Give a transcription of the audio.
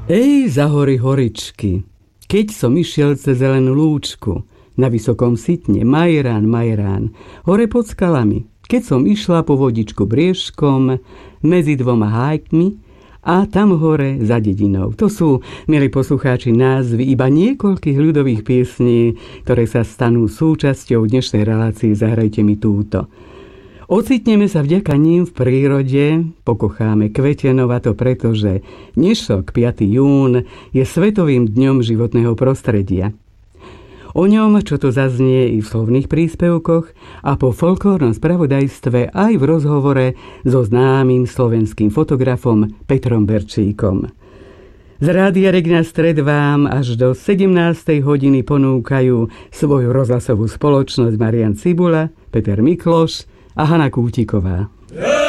Ej, za hory horičky, keď som išiel cez zelenú lúčku, na vysokom sitne, majerán, hore pod skalami, keď som išla po vodičku briežkom, medzi dvoma hájkmi a tam hore za dedinou. To sú, milí poslucháči, názvy iba niekoľkých ľudových piesní, ktoré sa stanú súčasťou dnešnej relácie Zahrajte mi túto. Ocitneme sa vďaka ním v prírode, pokocháme kvetenov, a to preto, že dnešok 5. jún je Svetovým dňom životného prostredia. O ňom, čo to zaznie i v slovných príspevkoch a po folklórnom spravodajstve aj v rozhovore so známym slovenským fotografom Petrom Berčíkom. Z Rádia Regina Stred vám až do 17. hodiny ponúkajú svoju rozhlasovú spoločnosť Marian Cibula, Peter Mikloš a Hana Kútiková.